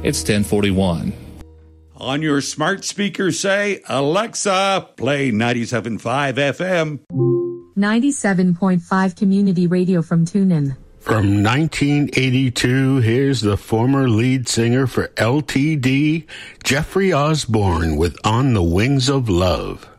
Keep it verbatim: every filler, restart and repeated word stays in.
It's ten forty-one. On your smart speaker, say, Alexa, play ninety-seven point five F M. ninety-seven point five Community Radio from TuneIn. From nineteen eighty-two, here's the former lead singer for L T D, Jeffrey Osborne, with On the Wings of Love.